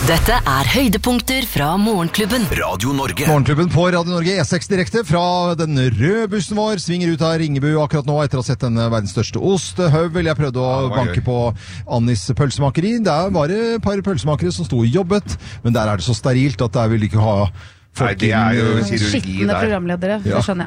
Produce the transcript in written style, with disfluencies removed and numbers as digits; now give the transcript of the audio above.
Dette høydepunkter fra Morgenklubben. Radio Norge. Morgenklubben på Radio Norge, E6 direkte fra den røde bussen vår. Svinger ut av Ringebu akkurat nå etter å ha sett denne verdens største ostehøvel. Jeg prøvde å banke på Annis pølsemakeri. Der var det et par pølsemakere som sto og jobbet, men der det så sterilt at der vil de ikke ha folk. Nei, det jo kirurgi skittende programledere, det skjønner